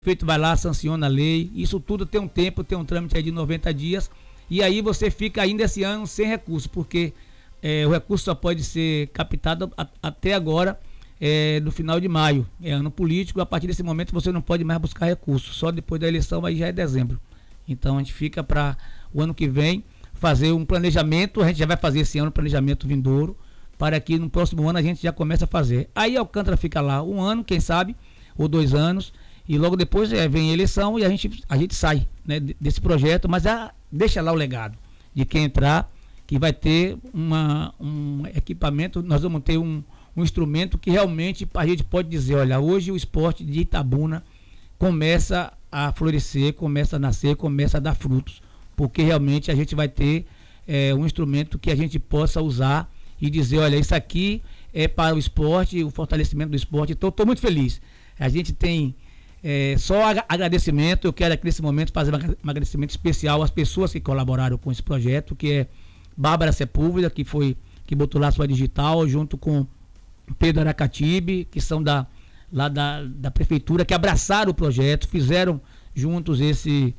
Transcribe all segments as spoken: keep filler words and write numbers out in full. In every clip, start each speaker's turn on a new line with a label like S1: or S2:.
S1: O prefeito vai lá, sanciona a lei, isso tudo tem um tempo, tem um trâmite aí de noventa dias, e aí você fica ainda esse ano sem recurso, porque é, o recurso só pode ser captado a, até agora, é, no final de maio, é ano político, a partir desse momento você não pode mais buscar recurso, só depois da eleição aí já é dezembro. Então a gente fica para o ano que vem fazer um planejamento, a gente já vai fazer esse ano um planejamento vindouro, para que no próximo ano a gente já comece a fazer. Aí Alcântara fica lá um ano, quem sabe, ou dois anos, e logo depois é, vem a eleição e a gente, a gente sai, né, desse projeto, mas a, deixa lá o legado de quem entrar, que vai ter uma, um equipamento, nós vamos ter um, um instrumento que realmente a gente pode dizer, olha, hoje o esporte de Itabuna começa a florescer, começa a nascer, começa a dar frutos, porque realmente a gente vai ter é, um instrumento que a gente possa usar e dizer, olha, isso aqui é para o esporte, o fortalecimento do esporte. Então, estou muito feliz. A gente tem é, só agradecimento. Eu quero aqui nesse momento fazer um agradecimento especial às pessoas que colaboraram com esse projeto, que é Bárbara Sepúlveda, que foi, que botou lá sua digital, junto com Pedro Aracatibe, que são da, lá da, da prefeitura, que abraçaram o projeto, fizeram juntos esse,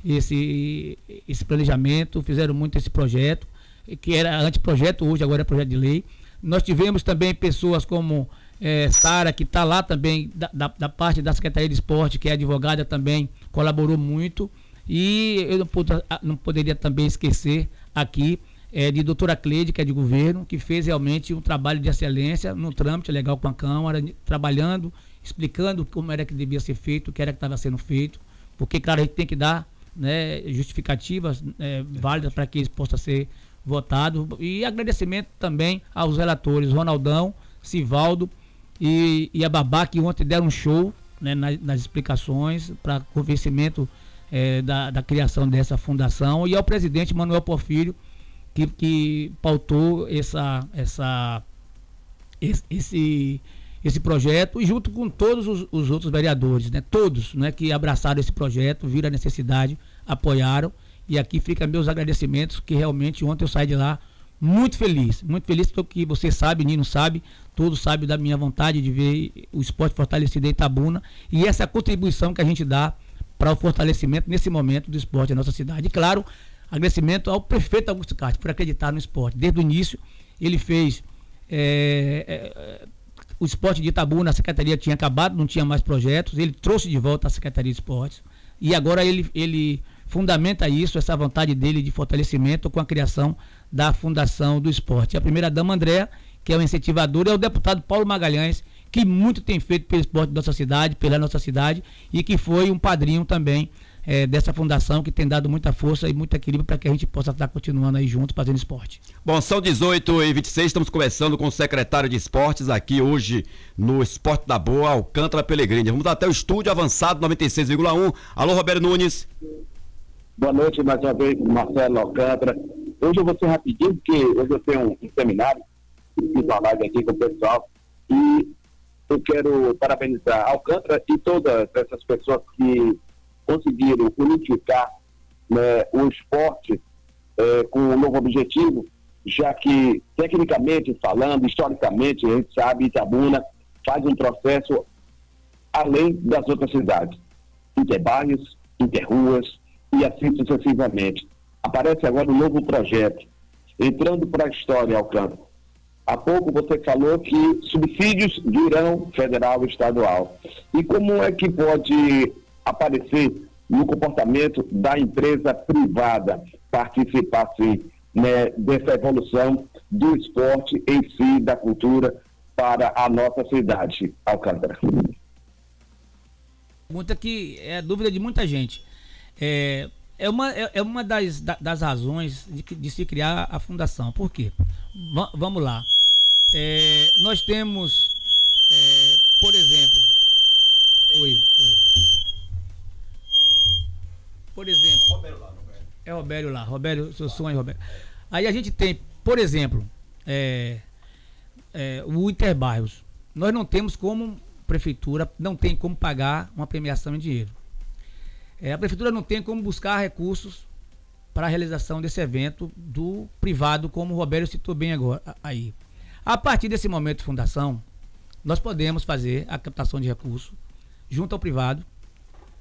S1: esse, esse planejamento, fizeram muito esse projeto, que era anteprojeto, hoje agora é projeto de lei. Nós tivemos também pessoas como é, Sara, que está lá também, da, da, da parte da Secretaria de Esporte, que é advogada também, colaborou muito. E eu não, pude, não poderia também esquecer aqui é, de doutora Cleide, que é de governo, que fez realmente um trabalho de excelência no trâmite legal com a Câmara, trabalhando, explicando como era que devia ser feito, o que era que estava sendo feito, porque, claro, a gente tem que dar, né, justificativas é, válidas para que isso possa ser votado, e agradecimento também aos relatores Ronaldão, Sivaldo e, e a Babá, que ontem deram um show, né, nas, nas explicações para convencimento é, da, da criação dessa fundação, e ao presidente Manuel Porfírio, que, que pautou essa, essa, esse, esse, esse projeto, e junto com todos os, os outros vereadores, né, todos, né, que abraçaram esse projeto, viram a necessidade, apoiaram. E aqui fica meus agradecimentos, que realmente ontem eu saí de lá muito feliz, muito feliz porque você sabe, Nino sabe, todos sabem da minha vontade de ver o esporte fortalecido em Itabuna, e essa contribuição que a gente dá para o fortalecimento nesse momento do esporte na nossa cidade. E claro, agradecimento ao prefeito Augusto Castro por acreditar no esporte. Desde o início ele fez é, é, o esporte de Itabuna, a secretaria tinha acabado, não tinha mais projetos, ele trouxe de volta a Secretaria de Esportes, e agora ele, ele fundamenta isso, essa vontade dele de fortalecimento com a criação da Fundação do Esporte. A primeira-dama Andréa, que é o incentivador, é o deputado Paulo Magalhães, que muito tem feito pelo esporte da nossa cidade, pela nossa cidade, e que foi um padrinho também é, dessa fundação, que tem dado muita força e muito equilíbrio para que a gente possa estar continuando aí juntos fazendo esporte.
S2: Bom, são dezoito e vinte e seis, estamos conversando com o secretário de Esportes aqui hoje no Esporte da Boa, Alcântara Pelegrini. Vamos até o estúdio avançado noventa e seis vírgula um. Alô, Roberto Nunes.
S3: Boa noite mais uma vez, Marcelo Alcântara. Hoje eu vou ser rapidinho, porque hoje eu tenho um, um seminário, fiz uma live aqui com o pessoal, e eu quero parabenizar Alcântara e todas essas pessoas que conseguiram unificar, né, o esporte é, com um novo objetivo, já que, tecnicamente falando, historicamente, a gente sabe, Itabuna faz um processo além das outras cidades, interbairros, interruas, e assim sucessivamente. Aparece agora um novo projeto, entrando para a história, Alcântara. Há pouco você falou que subsídios virão federal e estadual. E como é que pode aparecer no comportamento da empresa privada participar, sim, né, dessa evolução do esporte em si, da cultura, para a nossa cidade, Alcântara?
S1: Pergunta que é dúvida de muita gente. É, é, uma, é, é uma das, das razões de, de se criar a fundação. Por quê? V- vamos lá. É, nós temos, é, por exemplo... Oi, oi. Por exemplo... É Robério lá. Robério, seu som aí, Robério. Aí a gente tem, por exemplo, é, é, o Interbairros. Nós não temos como, prefeitura, não tem como pagar uma premiação em dinheiro. É, a prefeitura não tem como buscar recursos para a realização desse evento do privado, como o Robério citou bem agora aí. A partir desse momento de fundação, nós podemos fazer a captação de recursos junto ao privado,